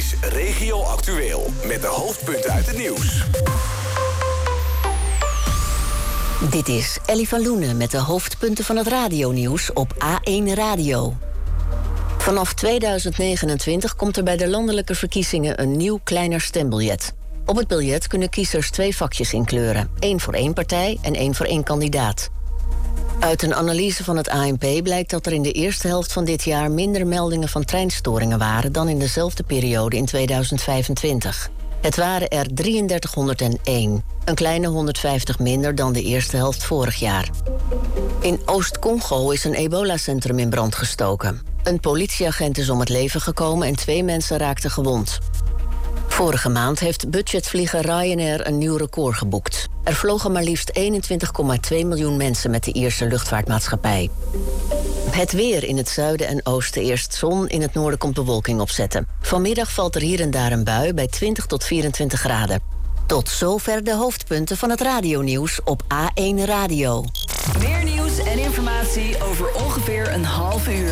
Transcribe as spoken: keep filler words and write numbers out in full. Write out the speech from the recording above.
is Regio Actueel met de hoofdpunten uit het nieuws. Dit is Ellie van Loenen met de hoofdpunten van het radionieuws op A één Radio. Vanaf tweeduizend negenentwintig komt er bij de landelijke verkiezingen een nieuw kleiner stembiljet. Op het biljet kunnen kiezers twee vakjes inkleuren. één voor één partij en één voor één kandidaat. Uit een analyse van het A N P blijkt dat er in de eerste helft van dit jaar minder meldingen van treinstoringen waren dan in dezelfde periode in tweeduizend vijfentwintig. Het waren er drieëndertighonderdéén, een kleine honderdvijftig minder dan de eerste helft vorig jaar. In Oost-Congo is een ebola-centrum in brand gestoken. Een politieagent is om het leven gekomen en twee mensen raakten gewond. Vorige maand heeft budgetvlieger Ryanair een nieuw record geboekt. Er vlogen maar liefst eenentwintig komma twee miljoen mensen met de Ierse luchtvaartmaatschappij. Het weer in het zuiden en oosten eerst zon, in het noorden komt bewolking opzetten. Vanmiddag valt er hier en daar een bui bij twintig tot vierentwintig graden. Tot zover de hoofdpunten van het radionieuws op A één Radio. Meer nieuws en informatie over ongeveer een half uur.